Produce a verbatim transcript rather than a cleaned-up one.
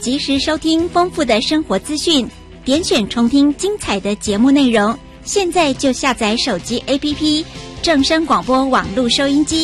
及时收听丰富的生活资讯，点选重听精彩的节目内容。现在就下载手机 A P P 正声广播网络收音机。